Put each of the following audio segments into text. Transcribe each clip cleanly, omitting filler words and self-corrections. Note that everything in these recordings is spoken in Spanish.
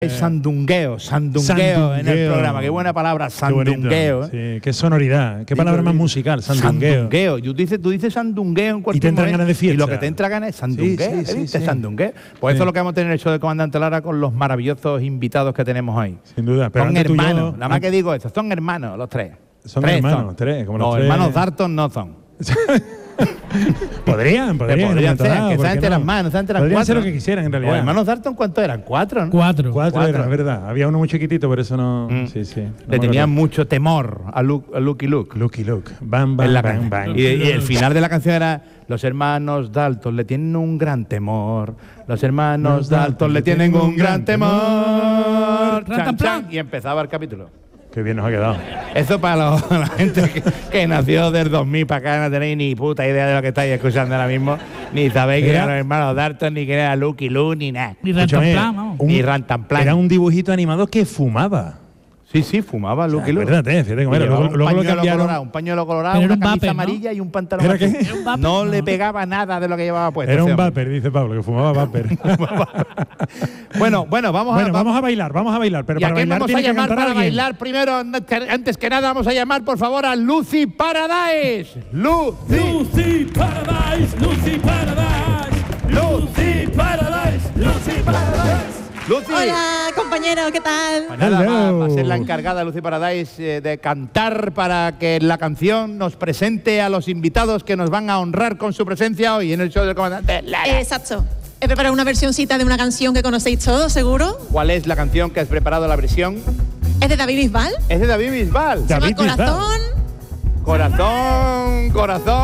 Sandungueo en el programa. Qué buena palabra, sandungueo. Sí, qué sonoridad, qué palabra más musical, sandungueo. Tú dices sandungueo en cualquier y te entra ganas de fiesta. Y lo que te entra ganas es sandungueo. Sí. Sandungueo. Pues eso es lo que vamos a tener en el show del Comandante Lara con los maravillosos invitados que tenemos hoy. Sin duda. Pero son hermanos, nada más que digo eso, son hermanos los tres. Son hermanos, tres. Como los hermanos Darton no son. Podrían ser, que están entre las manos, podrían ser lo que quisieran en realidad. Los hermanos Darton, ¿cuántos eran? ¿4? ¿no? Cuatro eran, es verdad. Había uno muy chiquitito, por eso no. Sí. Le tenían mucho temor a Lucky Luke. Bam, bam. Y el final de la canción era: los hermanos Dalton le tienen un gran temor. Los hermanos Dalton le tienen un gran temor. Chan, chan, y empezaba el capítulo. Qué bien nos ha quedado. Eso para la gente que nació del 2000 para acá, no tenéis ni puta idea de lo que estáis escuchando ahora mismo. Ni sabéis que eran los hermanos Darton, ni que era Lucky Luke, ni nada. Ni Rantanplan, vamos. Ni Rantanplan. Era un dibujito animado que fumaba. Sí, fumaba Lucky Luke. Acuérdate, fíjate cómo era. Luego lo cambiaron. Un pañuelo colorado, una camisa amarilla y un pantalón azul. No le pegaba nada de lo que llevaba puesto. Era un vapor, dice Pablo, que fumaba vapor. Bueno, vamos a bailar, pero ¿y para a quién bailar vamos a llamar para bailar? Primero, antes que nada, vamos a llamar, por favor, a Lucy Paradise. Lucy Paradise. Lucy. Hola, compañero, ¿qué tal? Pues nada, va a ser la encargada Lucy Paradise de cantar para que la canción nos presente a los invitados que nos van a honrar con su presencia hoy en el show del Comandante Lara. Exacto. He preparado una versioncita de una canción que conocéis todos, seguro. ¿Cuál es la canción que has preparado la versión? Es de David Bisbal. Es de David Bisbal. Se llama Corazón.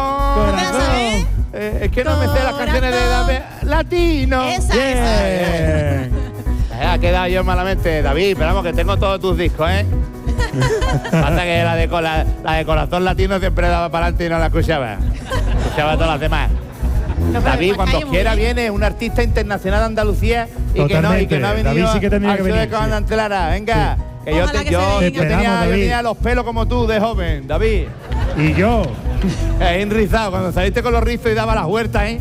Es que no me sé las canciones de David Latino. Esa. Ha quedado yo malamente, David, pero vamos, que tengo todos tus discos, ¿eh? Hasta que la de Corazón Latino siempre daba para adelante y no la escuchaba. Escuchaba todas las demás. David, cuando quiera viene un artista internacional de Andalucía y que no ha venido David sí que tendría al que show venir, de Comandante Lara. Venga, sí. Que yo tenía los pelos como tú de joven, David. Y yo. Enrizado, cuando saliste con los rizos y daba las huertas, ¿eh?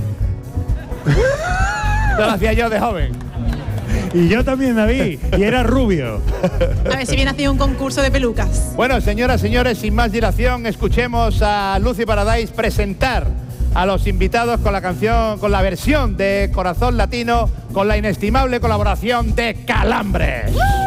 Eso lo hacía yo de joven. Y yo también, David. Y era rubio. A ver si viene haciendo un concurso de pelucas. Bueno, señoras, señores, sin más dilación, escuchemos a Lucy Paradise presentar a los invitados con la canción, con la versión de Corazón Latino, con la inestimable colaboración de Calambres.